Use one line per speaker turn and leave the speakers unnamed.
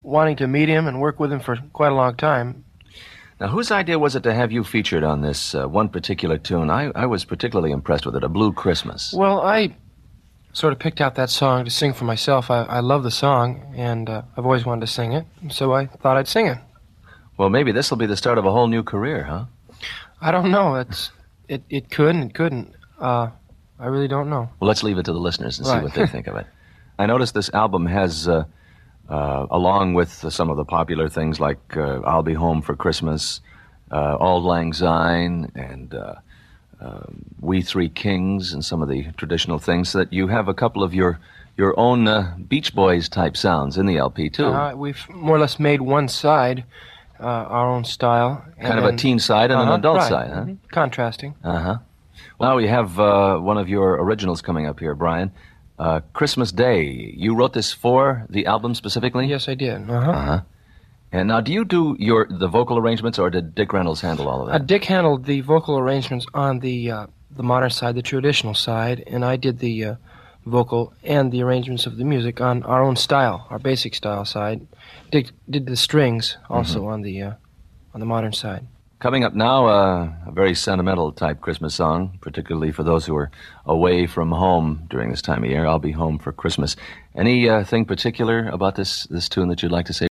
wanting to meet him and work with him for quite a long time.
Now, whose idea was it to have you featured on this one particular tune? I was particularly impressed with it, A Blue Christmas.
Well, I sort of picked out that song to sing for myself. I love the song, and I've always wanted to sing it, so I thought I'd sing it.
Well, maybe this will be the start of a whole new career, huh?
I don't know. It could and it couldn't. I really don't know.
Well, let's leave it to the listeners and see
Right.
what they think of it. I noticed this album has, along with some of the popular things like I'll Be Home for Christmas, Auld Lang Syne, and We Three Kings, and some of the traditional things, that you have a couple of your own Beach Boys type sounds in the LP, too.
We've more or less made one side our own style.
Kind of a teen side and an adult
right.
side, huh?
Mhm. Contrasting.
Uh-huh. Well, now we have one of your originals coming up here, Brian. Christmas Day. You wrote this for the album specifically?
Yes, I did.
Uh-huh. And now, do you do the vocal arrangements, or did Dick Reynolds handle all of that?
Dick handled the vocal arrangements on the modern side, the traditional side, and I did the vocal and the arrangements of the music on our own style, our basic style side. Dick did the strings also on the modern side.
Coming up now, a very sentimental type Christmas song, particularly for those who are away from home during this time of year. I'll Be Home for Christmas. Anything particular about this tune that you'd like to say?